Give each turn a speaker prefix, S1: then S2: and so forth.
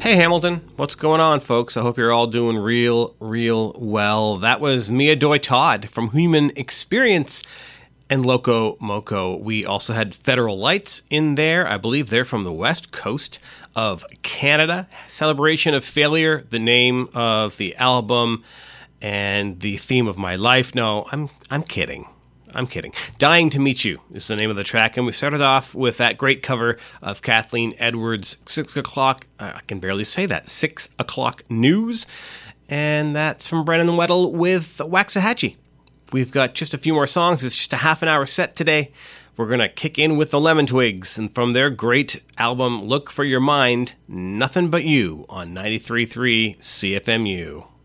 S1: Hey Hamilton, what's going on, folks? I hope you're all doing real well. That was Mia Doi Todd from Human Experience and Loco Moco. We also had Federal Lights in there. I believe they're from the west coast of Canada. Celebration of Failure, the name of the album and the theme of my life. No, I'm kidding. Dying to Meet You is the name of the track, and we started off with that great cover of Kathleen Edwards' 6 o'clock, I can barely say that, 6 o'clock news, and that's from Brennan Weddle with Waxahachie. We've got just a few more songs. It's just a half an hour set today. We're going to kick in with the Lemon Twigs, and from their great album, Look for Your Mind, Nothing But You on 93.3 CFMU.